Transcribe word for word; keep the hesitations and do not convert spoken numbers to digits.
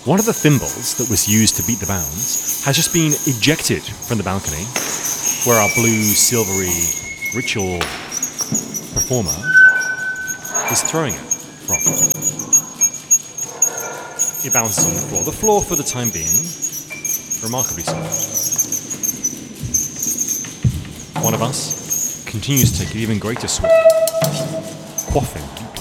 One of the thimbles that was used to beat the bounds has just been ejected from the balcony, where our blue, silvery ritual performer is throwing it from. It bounces on the floor. The floor, for the time being, remarkably soft. One of us continues to take an even greater swig, quaffing